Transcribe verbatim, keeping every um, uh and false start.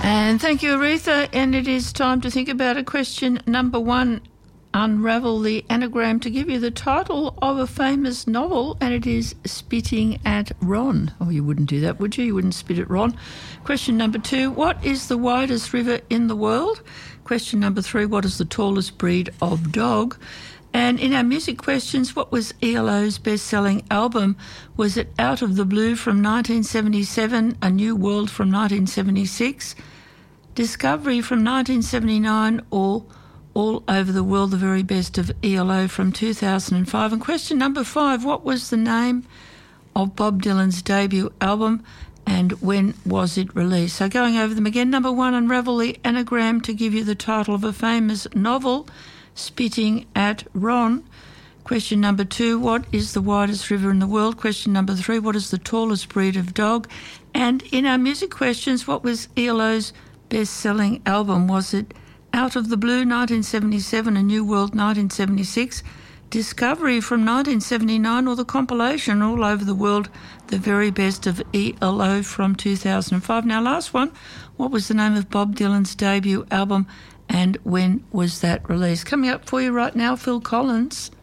And thank you, Aretha. And it is time to think about a question number one. Unravel the anagram to give you the title of a famous novel, and it is Spitting at Ron. Oh, you wouldn't do that, would you? You wouldn't spit at Ron. Question number two, what is the widest river in the world? Question number three, what is the tallest breed of dog? And in our music questions, what was E L O's best-selling album? Was it Out of the Blue from nineteen seventy-seven, A New World from nineteen seventy-six, Discovery from nineteen seventy-nine, or All Over the World, the very best of E L O from two thousand five? And question number five, what was the name of Bob Dylan's debut album and when was it released? So going over them again, number one, unravel the anagram to give you the title of a famous novel, Spitting at Ron. Question number two, what is the widest river in the world? Question number three, what is the tallest breed of dog? And in our music questions, what was E L O's best-selling album? Was it Out of the Blue, nineteen seventy-seven, A New World, nineteen seventy-six, Discovery from nineteen seventy-nine, or the compilation All Over the World, the very best of E L O from two thousand five? Now, last one, what was the name of Bob Dylan's debut album and when was that released? Coming up for you right now, Phil Collins.